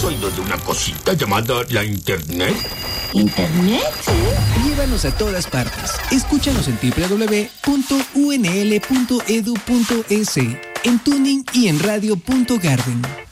¿Has oído de una cosita llamada la Internet? ¿Internet? Llévanos a todas partes. Escúchanos en www.unl.edu.es, en Tuning y en Radio.Garden.